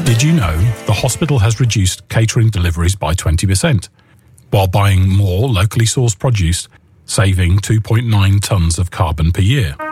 Did you know the hospital has reduced catering deliveries by 20%, while buying more locally sourced produce, saving 2.9 tonnes of carbon per year?